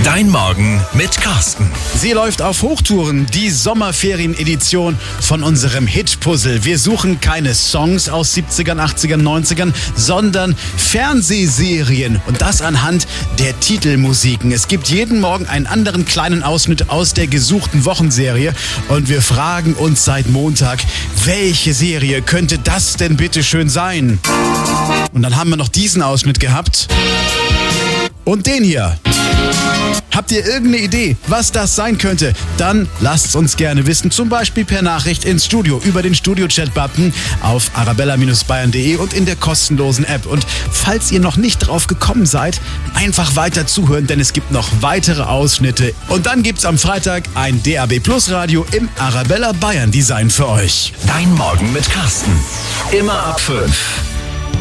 Dein Morgen mit Carsten. Sie läuft auf Hochtouren, die Sommerferien-Edition von unserem Hit-Puzzle. Wir suchen keine Songs aus 70ern, 80ern, 90ern, sondern Fernsehserien. Und das anhand der Titelmusiken. Es gibt jeden Morgen einen anderen kleinen Ausschnitt aus der gesuchten Wochenserie. Und wir fragen uns seit Montag, welche Serie könnte das denn bitte schön sein? Und dann haben wir noch diesen Ausschnitt gehabt. Und den hier. Habt ihr irgendeine Idee, was das sein könnte? Dann lasst's uns gerne wissen, zum Beispiel per Nachricht ins Studio über den Studio-Chat-Button auf arabella-bayern.de und in der kostenlosen App. Und falls ihr noch nicht drauf gekommen seid, einfach weiter zuhören, denn es gibt noch weitere Ausschnitte. Und dann gibt's am Freitag ein DAB+ Radio im Arabella Bayern Design für euch. Dein Morgen mit Carsten. Immer ab 5.